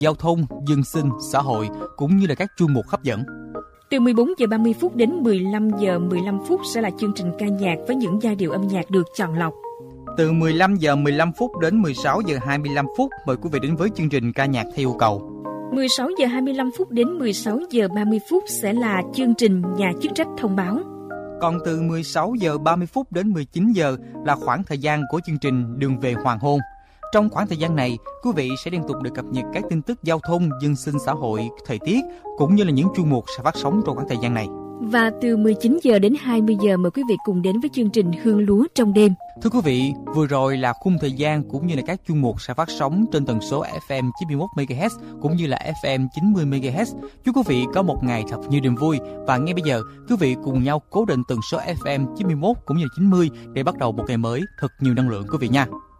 giao thông, dân sinh, xã hội cũng như là các chuyên mục hấp dẫn. Từ 14 giờ 30 phút đến 15 giờ 15 phút sẽ là chương trình ca nhạc với những giai điệu âm nhạc được chọn lọc. Từ 15 giờ 15 phút đến 16 giờ 25 phút mời quý vị đến với chương trình ca nhạc theo yêu cầu. 16 giờ 25 phút đến 16 giờ 30 phút sẽ là chương trình nhà chức trách thông báo. Còn từ 16 giờ 30 phút đến 19 giờ là khoảng thời gian của chương trình Đường về hoàng hôn. Trong khoảng thời gian này, quý vị sẽ liên tục được cập nhật các tin tức giao thông, dân sinh, xã hội, thời tiết cũng như là những chuyên mục sẽ phát sóng trong khoảng thời gian này. Và từ 19 giờ đến 20 giờ mời quý vị cùng đến với chương trình Hương lúa trong đêm. Thưa quý vị, vừa rồi là khung thời gian cũng như là các chuyên mục sẽ phát sóng trên tần số FM 91 MHz cũng như là FM 90 MHz. Chúc quý vị có một ngày thật nhiều niềm vui và ngay bây giờ quý vị cùng nhau cố định tần số FM 91 cũng như là 90 để bắt đầu một ngày mới thật nhiều năng lượng quý vị nha.